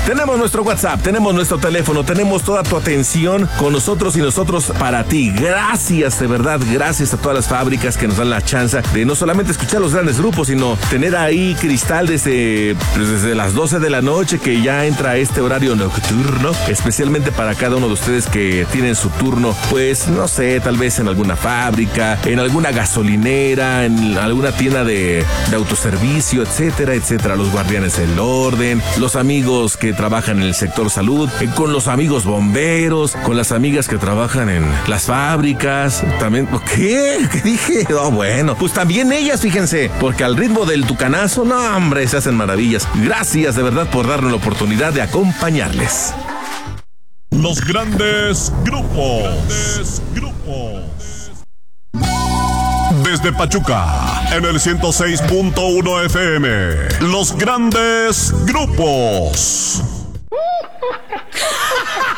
Tenemos nuestro WhatsApp, tenemos nuestro teléfono, tenemos toda tu atención con nosotros y nosotros para ti. Gracias, de verdad, gracias a todas las fábricas que nos dan la chance de no solamente escuchar los grandes grupos, sino tener ahí Cristal desde las 12 de la noche, que ya entra este horario nocturno, especialmente para cada uno de ustedes que tienen su turno, pues no sé, tal vez en alguna fábrica, en alguna gasolinera, en alguna tienda de autoservicio, etcétera, etcétera. Los guardianes del orden, los amigos que trabajan en el sector salud, con los amigos bomberos, con las amigas que trabajan en las fábricas, también. ¿Qué? ¿Qué dije? Oh, bueno, pues también ellas, fíjense, porque al ritmo del tucanazo, no, hombre, se hacen maravillas. Gracias de verdad por darnos la oportunidad de acompañarles. Los grandes grupos. Desde Pachuca, en el 106.1 FM. Los grandes grupos.